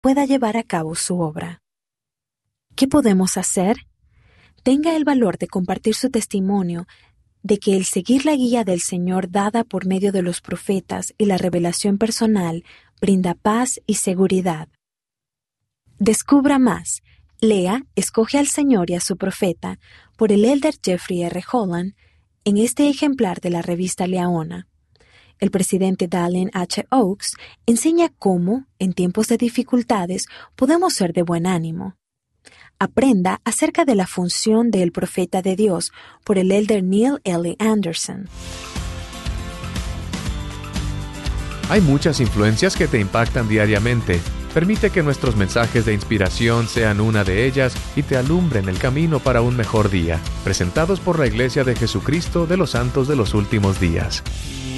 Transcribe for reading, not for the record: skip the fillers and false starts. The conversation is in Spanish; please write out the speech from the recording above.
pueda llevar a cabo su obra. ¿Qué podemos hacer? Tenga el valor de compartir su testimonio de que el seguir la guía del Señor dada por medio de los profetas y la revelación personal brinda paz y seguridad. Descubra más. Lea Escoge al Señor y a su profeta por el elder Jeffrey R. Holland en este ejemplar de la revista Leona. El presidente Dallin H. Oaks enseña cómo, en tiempos de dificultades, podemos ser de buen ánimo. Aprenda acerca de la función del profeta de Dios por el elder Neil L. Anderson. Hay muchas influencias que te impactan diariamente. Permite que nuestros mensajes de inspiración sean una de ellas y te alumbren el camino para un mejor día. Presentados por la Iglesia de Jesucristo de los Santos de los Últimos Días.